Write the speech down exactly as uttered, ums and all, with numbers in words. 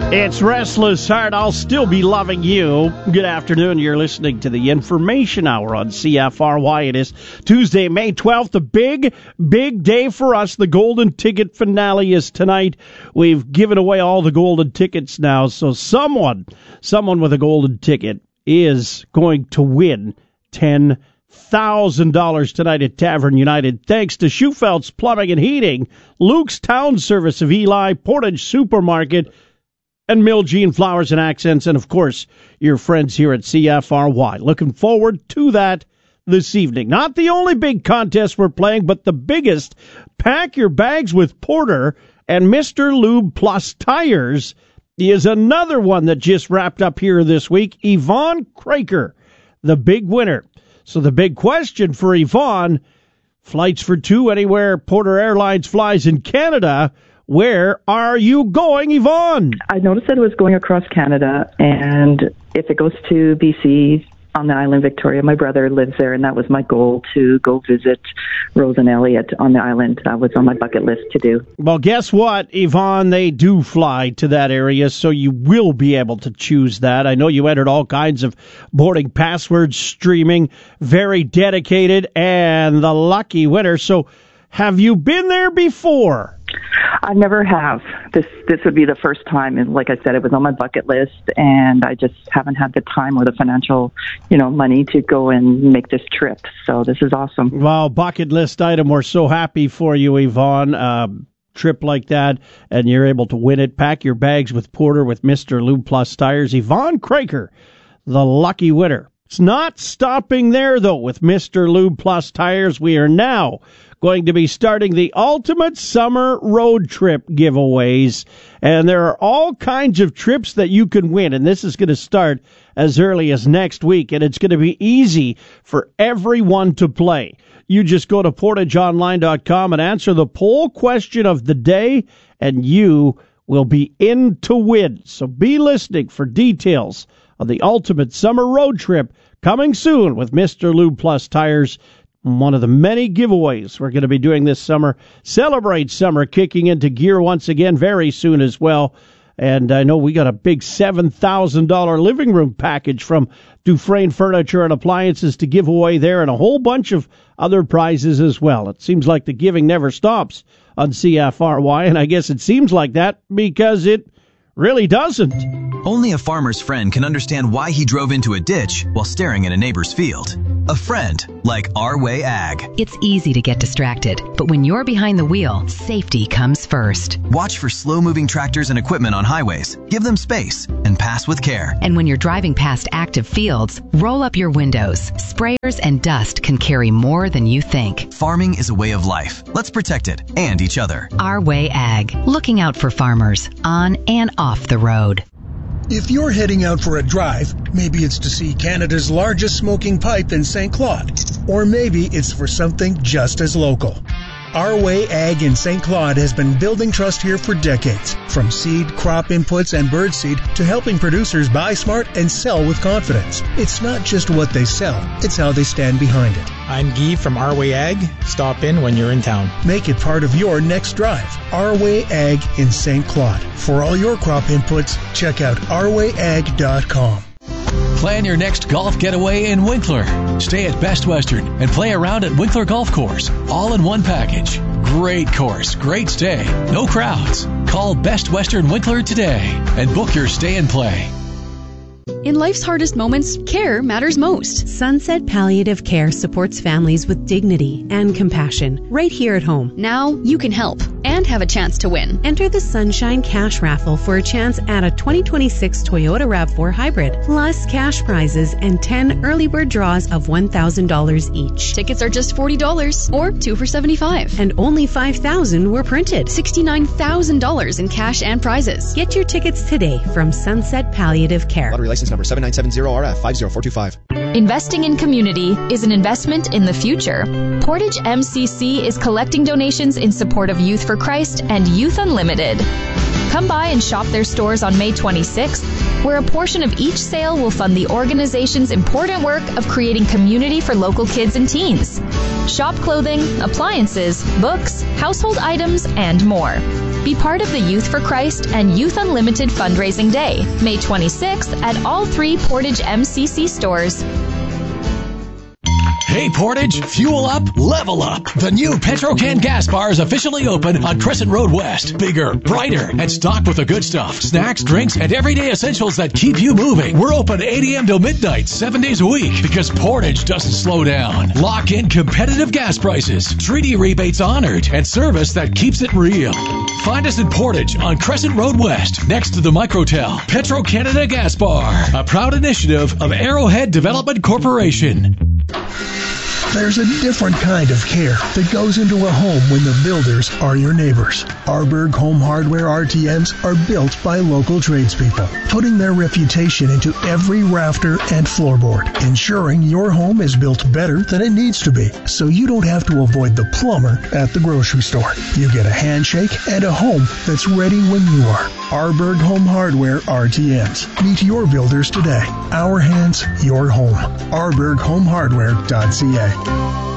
It's Restless Heart, I'll Still Be Loving You. Good afternoon, you're listening to the Information Hour on C F R Y. It is Tuesday, May twelfth, a big, big day for us. The Golden Ticket finale is tonight. We've given away all the golden tickets now, so someone, someone with a golden ticket is going to win ten thousand dollars tonight at Tavern United, thanks to Schufeld's Plumbing and Heating, Luke's Town Service of Eli, Portage Supermarket, and Miljean Flowers and Accents, and, of course, your friends here at C F R Y. Looking forward to that this evening. Not the only big contest we're playing, but the biggest. Pack your bags with Porter, and Mister Lube Plus Tires is another one that just wrapped up here this week. Yvonne Kraker, the big winner. So the big question for Yvonne, flights for two anywhere Porter Airlines flies in Canada. Where are you going, Yvonne? I noticed that it was going across Canada, and if it goes to B C on the island Victoria, my brother lives there, and that was my goal, to go visit Rose and Elliot on the island. That was on my bucket list to do. Well, guess what, Yvonne? They do fly to that area, so you will be able to choose that. I know you entered all kinds of boarding passwords, streaming, very dedicated, and the lucky winner. So have you been there before? I never have. This this would be the first time, and like I said, it was on my bucket list, and I just haven't had the time or the financial, you know, money to go and make this trip. So this is awesome. Well, bucket list item. We're so happy for you, Yvonne. Uh, trip like that, and you're able to win it. Pack your bags with Porter with Mister Lube Plus Tires. Yvonne Kraker, the lucky winner. It's not stopping there, though, with Mister Lube Plus Tires. We are now going to be starting the Ultimate Summer Road Trip giveaways, and there are all kinds of trips that you can win, and this is going to start as early as next week, and it's going to be easy for everyone to play. You just go to portage online dot com and answer the poll question of the day, and you will be in to win. So be listening for details of the Ultimate Summer Road Trip coming soon with Mister Lube Plus Tires. One of the many giveaways we're going to be doing this summer. Celebrate Summer kicking into gear once again very soon as well. And I know we got a big seven thousand dollars living room package from Dufresne Furniture and Appliances to give away there, and a whole bunch of other prizes as well. It seems like the giving never stops on C F R Y, and I guess it seems like that because it really doesn't. Only a farmer's friend can understand why he drove into a ditch while staring at a neighbor's field. A friend like Our Way Ag. It's easy to get distracted, but when you're behind the wheel, safety comes first. Watch for slow-moving tractors and equipment on highways. Give them space and pass with care. And when you're driving past active fields, roll up your windows. Sprayers and dust can carry more than you think. Farming is a way of life. Let's protect it and each other. Our Way Ag. Looking out for farmers on and off the road. If you're heading out for a drive, maybe it's to see Canada's largest smoking pipe in Saint Claude, or maybe it's for something just as local. Our Way Ag in Saint Claude has been building trust here for decades, from seed, crop inputs, and birdseed to helping producers buy smart and sell with confidence. It's not just what they sell, it's how they stand behind it. I'm Guy from Our Way Ag. Stop in when you're in town. Make it part of your next drive. Our Way Ag in Saint Claude. For all your crop inputs, check out our way ag dot com. Plan your next golf getaway in Winkler. Stay at Best Western and play around at Winkler Golf Course, all in one package. Great course, great stay, no crowds. Call Best Western Winkler today and book your stay and play. In life's hardest moments, care matters most. Sunset Palliative Care supports families with dignity and compassion right here at home. Now you can help and have a chance to win. Enter the Sunshine Cash Raffle for a chance at a twenty twenty-six Toyota RAV four Hybrid, plus cash prizes and ten early bird draws of one thousand dollars each. Tickets are just forty dollars or two for seventy-five dollars. And only five thousand dollars were printed. sixty-nine thousand dollars in cash and prizes. Get your tickets today from Sunset Palliative Care. Lottery license number seven nine seven zero R F five zero four two five. Investing in community is an investment in the future. Portage M C C is collecting donations in support of Youth for Christ and Youth Unlimited. Come by and shop their stores on May twenty-sixth, where a portion of each sale will fund the organization's important work of creating community for local kids and teens. Shop clothing, appliances, books, household items, and more. Be part of the Youth for Christ and Youth Unlimited Fundraising Day, May twenty-sixth at all three Portage M C C stores. Hey Portage, fuel up, level up. The new Petrocan gas bar is officially open on Crescent Road West. Bigger, brighter, and stocked with the good stuff. Snacks, drinks, and everyday essentials that keep you moving. We're open eight a.m. till midnight, seven days a week, because Portage doesn't slow down. Lock in competitive gas prices, treaty rebates honored, and service that keeps it real. Find us in Portage on Crescent Road West, next to the Microtel. Petro Canada Gas Bar, a proud initiative of Arrowhead Development Corporation. There's a different kind of care that goes into a home when the builders are your neighbors. Arberg Home Hardware R T Ms are built by local tradespeople, putting their reputation into every rafter and floorboard, ensuring your home is built better than it needs to be, so you don't have to avoid the plumber at the grocery store. You get a handshake and a home that's ready when you are. Arberg Home Hardware R T Ms. Meet your builders today. Our hands, your home. arberg home hardware dot c a.